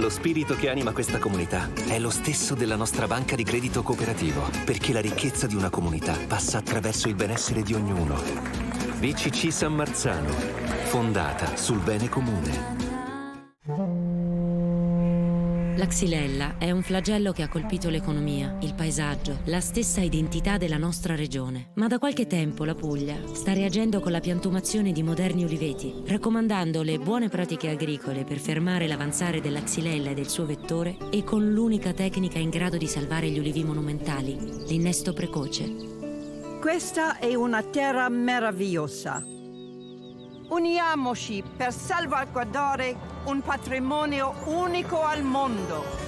Lo spirito che anima questa comunità è lo stesso della nostra banca di credito cooperativo, perché la ricchezza di una comunità passa attraverso il benessere di ognuno. BCC San Marzano, fondata sul bene comune. La xylella è un flagello che ha colpito l'economia, il paesaggio, la stessa identità della nostra regione. Ma da qualche tempo la Puglia sta reagendo con la piantumazione di moderni uliveti, raccomandando le buone pratiche agricole per fermare l'avanzare della xylella e del suo vettore e con l'unica tecnica in grado di salvare gli ulivi monumentali, l'innesto precoce. Questa è una terra meravigliosa. Uniamoci per salvaguardare un patrimonio unico al mondo.